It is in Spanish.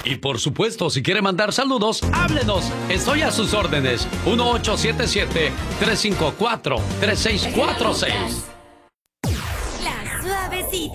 Y por supuesto, si quiere mandar saludos, háblenos. Estoy a sus órdenes. 1877-354-3646. La suavecita.